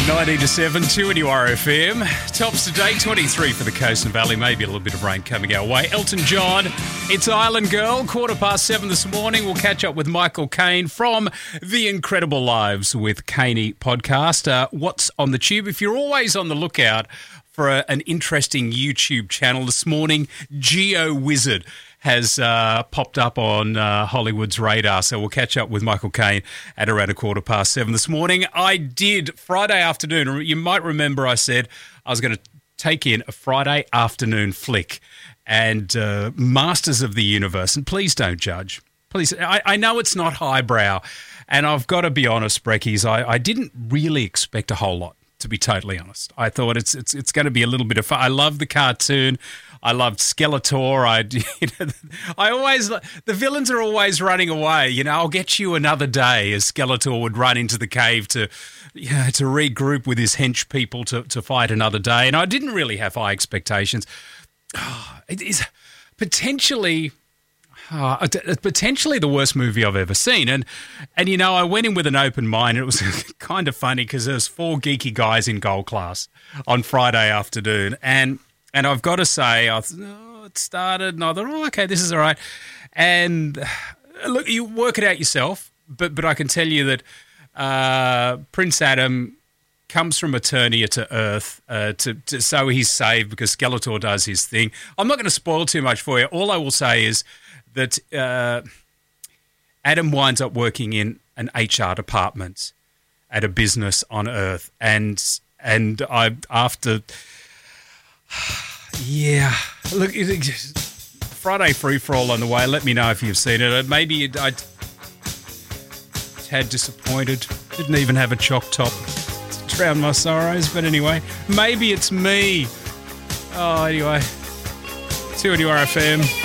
90 to 7, 2 at RFM. Tops today, 23 for the Coast and Valley. Maybe a little bit of rain coming our way. Elton John, It's Island Girl, 7:15 this morning. We'll catch up with Michael Caine from The Incredible Lives with Caney podcast. What's on the tube? If you're always on the lookout for an interesting YouTube channel this morning, Geo Wizard has popped up on Hollywood's radar. So we'll catch up with Michael Caine at around 7:15 this morning. I did Friday afternoon. You might remember I said I was going to take in a Friday afternoon flick and Masters of the Universe. And please don't judge. Please, I know it's not highbrow. And I've got to be honest, Brekkies, I didn't really expect a whole lot, to be totally honest. I thought it's going to be a little bit of fun. I love the cartoon. I loved Skeletor. The villains are always running away. I'll get you another day, as Skeletor would run into the cave to regroup with his hench people to fight another day. And I didn't really have high expectations. It is potentially the worst movie I've ever seen. And I went in with an open mind. It was kind of funny because there was 4 geeky guys in gold class on Friday afternoon. And I've got to say, it started and I thought, okay, this is all right. And look, you work it out yourself, but I can tell you that Prince Adam comes from Eternia to Earth so he's saved because Skeletor does his thing. I'm not going to spoil too much for you. All I will say is that Adam winds up working in an HR department at a business on Earth, and look, Friday free-for-all on the way. Let me know if you've seen it. Maybe I tad disappointed. Didn't even have a chalk top to drown my sorrows, but anyway, maybe it's me. Oh, anyway, 2 at RFM.